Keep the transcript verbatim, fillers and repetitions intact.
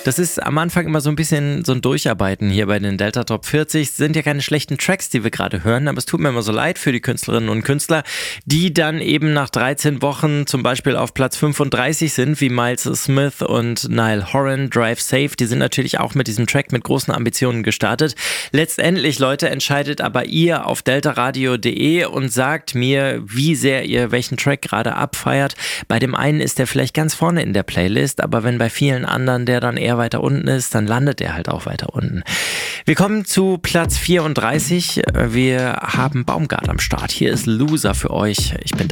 Das ist am Anfang immer so ein bisschen so ein Durcharbeiten hier bei den Delta Top vierzig. Es sind ja keine schlechten Tracks, die wir gerade hören, aber es tut mir immer so leid für die Künstlerinnen und Künstler, die dann eben nach dreizehn Wochen zum Beispiel auf Platz fünfunddreißig sind, wie Miles Smith und Niall Horan, Drive Safe. Die sind natürlich auch mit diesem Track mit großen Ambitionen gestartet. Letztendlich, Leute, entscheidet aber ihr auf deltaradio punkt de und sagt mir, wie sehr ihr welchen Track gerade abfeiert. Bei dem einen ist der vielleicht ganz vorne in der Playlist, aber wenn bei vielen anderen der dann eher weiter unten ist, dann landet er halt auch weiter unten. Wir kommen zu Platz vierunddreißig. Wir haben Baumgart am Start. Hier ist Loser für euch. Ich bin